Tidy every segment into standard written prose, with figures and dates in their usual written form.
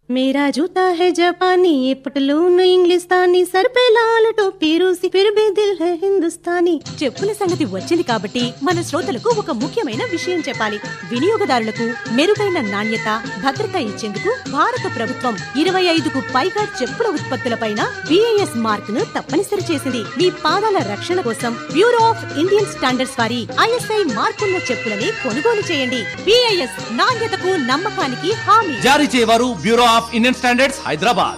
मेरा जूता है जापानी, ये पटलून इंग्लिस्तानी, सर पे लाल टोपी रूसी, फिर भी दिल है हिंदुस्तानी. చెప్పుల సంగతి వచ్చింది కాబట్టి మన శ్రోతలకు ఒక ముఖ్యమైన విషయం చెప్పాలి. వినియోగదారులకు మెరుగైన నాణ్యత, భద్రత ఇచ్చేందుకు భారత ప్రభుత్వం 25కు పైగా చెప్పుల ఉత్పత్తులపైన BIS మార్క్ ను తప్పనిసరి చేసింది. మీ పాదాల రక్షణ కోసం బ్యూరో ఆఫ్ ఇండియన్ స్టాండర్డ్స్ వారి ISI మార్కున్న చెప్పులని కొనుగోలు చేయండి. BIS నాణ్యతకు నమ్మకానికి హామీ. జారీ చేయవారు bureau of Indian standards, Hyderabad.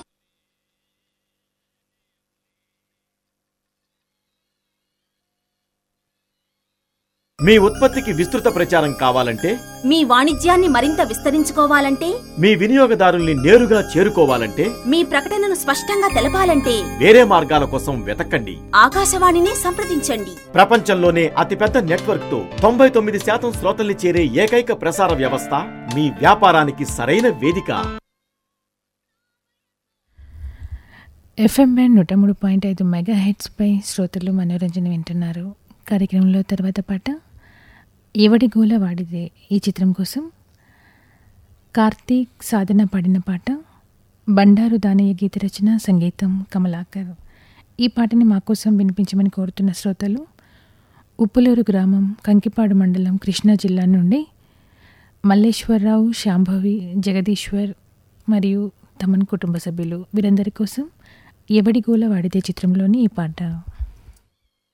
మీ ఉత్పత్తికి విస్తృత ప్రచారం కావాలంటే, మీ వాణిజ్యాన్ని మరింత విస్తరించుకోవాలంటే, మీ వినియోగదారుల్ని నేరుగా చేరుకోవాలంటే, మీ ప్రకటనను స్పష్టంగా తెలపాలంటే వేరే మార్గాల కోసం వెతకండి. ఆకాశవాణిని సంప్రదించండి. ప్రపంచంలోనే అతిపెద్ద నెట్వర్క్ తో 99% శ్రోతల్ని చేరే ఏకైక ప్రసార వ్యవస్థ మీ వ్యాపారానికి సరైన వేదిక. FM 103.5 మెగాహెర్ట్జ్ పై శ్రోతలు మనోరంజన వింటున్నారు. కార్యక్రమంలో తర్వాత పాట ఎవడి గోల వాడిదే ఈ చిత్రం కోసం కార్తీక్ సాధన పాడిన పాట. బండారు దానయ్య గీత రచన, సంగీతం కమలాకర్. ఈ పాటని మా కోసం వినిపించమని కోరుతున్న శ్రోతలు ఉప్పులూరు గ్రామం, కంకిపాడు మండలం, కృష్ణా జిల్లా నుండి మల్లేశ్వరరావు, శాంభవి, జగదీశ్వర్ మరియు తమన్ కుటుంబ సభ్యులు. వీరందరి కోసం ఎవడి గోల వాడిదే చిత్రంలోని ఈ పాట.